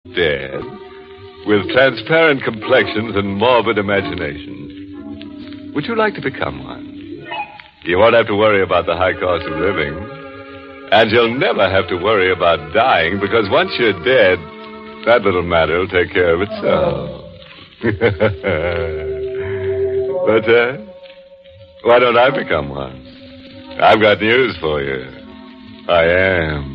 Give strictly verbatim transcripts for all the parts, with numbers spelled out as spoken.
dead, with transparent complexions and morbid imaginations. Would you like to become one? You won't have to worry about the high cost of living. And you'll never have to worry about dying, because once you're dead, that little matter will take care of itself. But, uh, why don't I become one? I've got news for you. I am.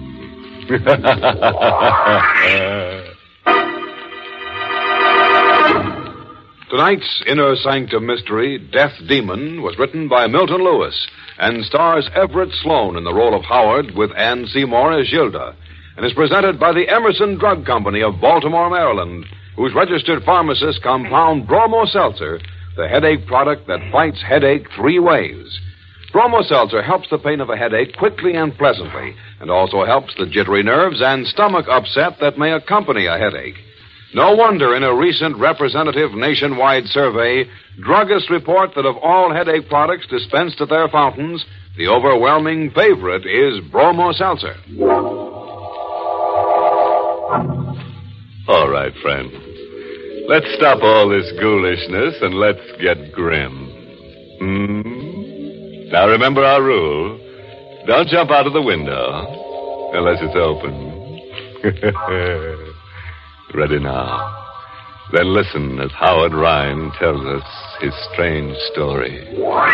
Tonight's Inner Sanctum mystery, Death Demon, was written by Milton Lewis and stars Everett Sloane in the role of Howard with Ann Seymour as Gilda, and is presented by the Emerson Drug Company of Baltimore, Maryland, whose registered pharmacists compound Bromo Seltzer, the headache product that fights headache three ways. Bromo Seltzer helps the pain of a headache quickly and pleasantly, and also helps the jittery nerves and stomach upset that may accompany a headache. No wonder in a recent representative nationwide survey, druggists report that of all headache products dispensed at their fountains, the overwhelming favorite is Bromo Seltzer. All right, friend. Let's stop all this ghoulishness and let's get grim. Hmm? Now remember our rule. Don't jump out of the window unless it's open. Ready now. Then listen as Howard Rhine tells us his strange story.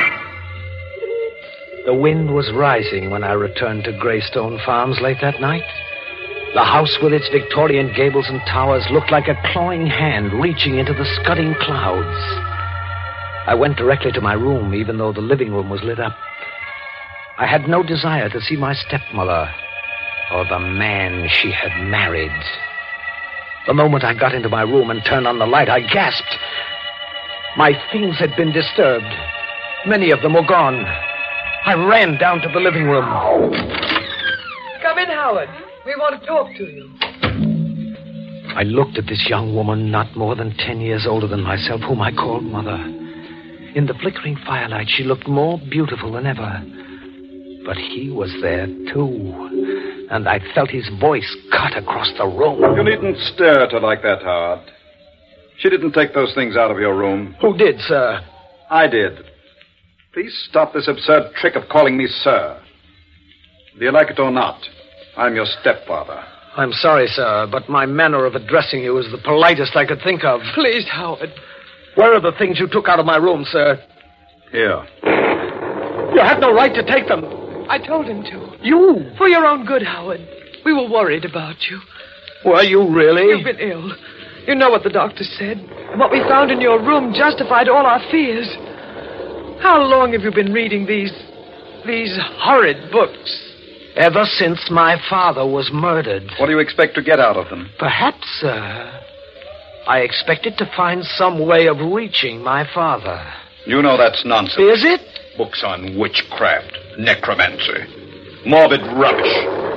The wind was rising when I returned to Greystone Farms late that night. The house with its Victorian gables and towers looked like a clawing hand reaching into the scudding clouds. I went directly to my room, even though the living room was lit up. I had no desire to see my stepmother or the man she had married. The moment I got into my room and turned on the light, I gasped. My things had been disturbed. Many of them were gone. I ran down to the living room. Come in, Howard. We want to talk to you. I looked at this young woman, not more than ten years older than myself, whom I called Mother. In the flickering firelight, she looked more beautiful than ever. But he was there, too. And I felt his voice cut across the room. You needn't stare at her like that, Howard. She didn't take those things out of your room. Who did, sir? I did. Please stop this absurd trick of calling me sir. Do you like it or not? I'm your stepfather. I'm sorry, sir, but my manner of addressing you is the politest I could think of. Please, Howard. Where are the things you took out of my room, sir? Here. You had no right to take them. I told him to. You? For your own good, Howard. We were worried about you. Were you really? You've been ill. You know what the doctor said. What we found in your room justified all our fears. How long have you been reading these... these horrid books? Ever since my father was murdered. What do you expect to get out of them? Perhaps, sir, I expected to find some way of reaching my father. You know that's nonsense. Is it? Books on witchcraft, necromancy, morbid rubbish.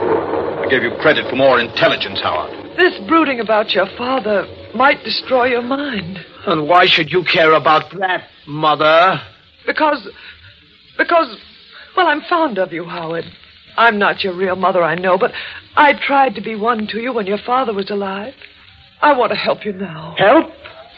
I gave you credit for more intelligence, Howard. This brooding about your father might destroy your mind. And why should you care about that, Mother? Because... because... well, I'm fond of you, Howard. I'm not your real mother, I know, but I tried to be one to you when your father was alive. I want to help you now. Help?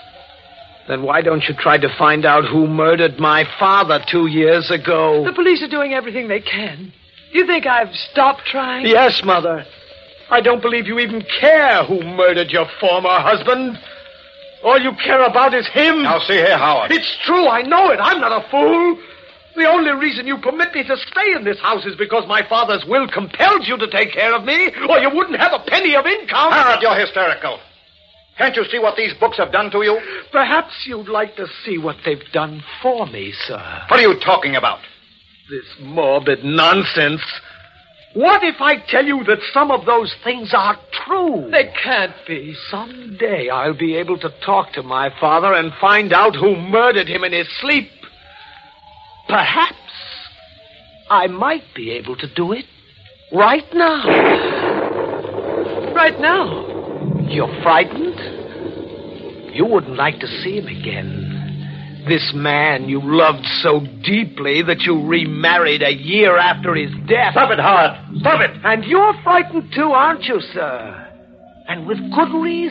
Then why don't you try to find out who murdered my father two years ago? The police are doing everything they can. Do you think I've stopped trying? Yes, Mother. I don't believe you even care who murdered your former husband. All you care about is him. Now, see here, Howard. It's true, I know it. I'm not a fool. The only reason you permit me to stay in this house is because my father's will compels you to take care of me, or you wouldn't have a penny of income. Howard, you're hysterical. Can't you see what these books have done to you? Perhaps you'd like to see what they've done for me, sir. What are you talking about? This morbid nonsense. What if I tell you that some of those things are true? They can't be. Someday I'll be able to talk to my father and find out who murdered him in his sleep. Perhaps I might be able to do it right now. Right now? You're frightened? You wouldn't like to see him again. This man you loved so deeply that you remarried a year after his death. Stop it, Howard. Stop it. And you're frightened too, aren't you, sir? And with good reason.